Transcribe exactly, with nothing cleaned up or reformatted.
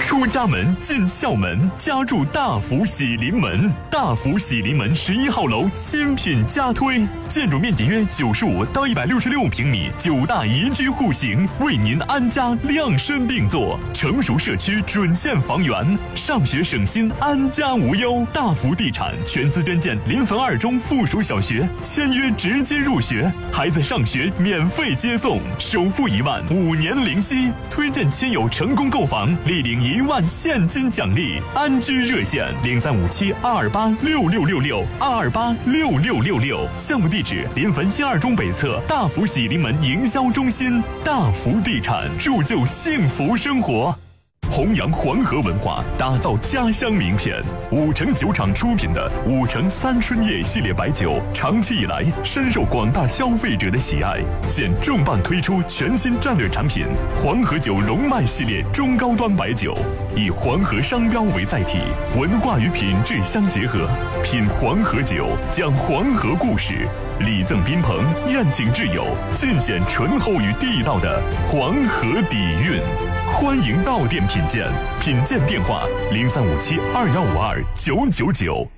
出家门进校门，家住大福喜临门。大福喜临门十一号楼新品加推，建筑面积约九十五到一百六十六平米，九大宜居户型，为您安家量身定做。成熟社区准线房源，上学省心，安家无忧。大福地产全资捐建临汾二中附属小学，签约直接入学，孩子上学免费接送，首付一万，五年零息。推荐亲友成功购房，立领一万现金奖励。安居热线零三五七二二八六六六六二二八六六六六。项目地址临汾新二中北侧大福喜临门营销中心。大福地产铸就幸福生活。弘扬黄河文化，打造家乡名片。五城酒厂出品的五城三春夜系列白酒，长期以来深受广大消费者的喜爱。现重磅推出全新战略产品黄河酒龙脉系列中高端白酒，以黄河商标为载体，文化与品质相结合。品黄河酒，讲黄河故事，礼赠宾朋，宴请挚友，尽显醇厚与地道的黄河底蕴。欢迎到店品鉴，品鉴电话零三五七二幺五二九九九。